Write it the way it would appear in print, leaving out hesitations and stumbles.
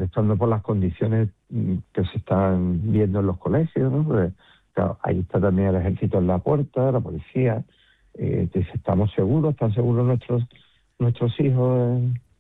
protestando por las condiciones que se están viendo en los colegios, ¿no? Porque, claro, ahí está también el ejército en la puerta, la policía. Dice, ¿están seguros nuestros hijos